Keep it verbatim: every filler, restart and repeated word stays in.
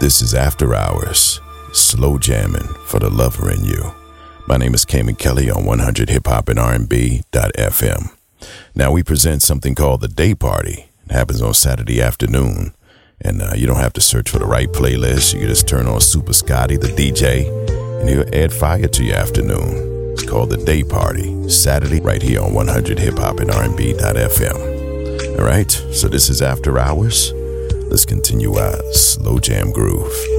This is After Hours, slow jamming for the lover in you. My name is Cayman Kelly on one hundred hip hop and R and B dot F M. Now we present something called the Day Party. It happens on Saturday afternoon, and uh, you don't have to search for the right playlist. You can just turn on Super Scotty, the D J, and he'll add fire to your afternoon. It's called the Day Party, Saturday right here on one hundred hip hop and R and B dot F M. All right, so this is After Hours. Let's continue our slow jam groove.